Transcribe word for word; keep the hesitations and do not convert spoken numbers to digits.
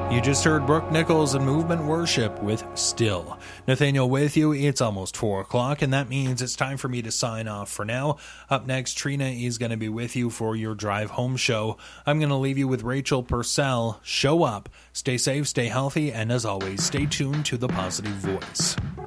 You just heard Brooke Nichols and Movement Worship with Still. Nathaniel with you. It's almost four o'clock, and that means it's time for me to sign off for now. Up next, Trina is going to be with you for your drive home show. I'm going to leave you with Rachel Purcell. Show up, stay safe, stay healthy, and as always, stay tuned to the Positive Voice.